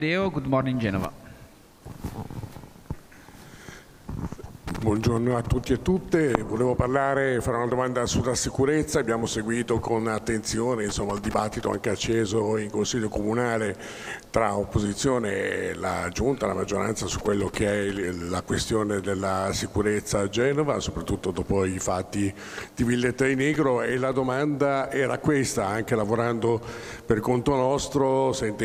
Deo, good morning Genova. Buongiorno a tutti e tutte, volevo fare una domanda sulla sicurezza. Abbiamo seguito con attenzione il dibattito anche acceso in Consiglio Comunale tra opposizione e la Giunta, la maggioranza, su quello che è la questione della sicurezza a Genova, soprattutto dopo i fatti di Villetta Negro, e la domanda era questa, anche lavorando per conto nostro,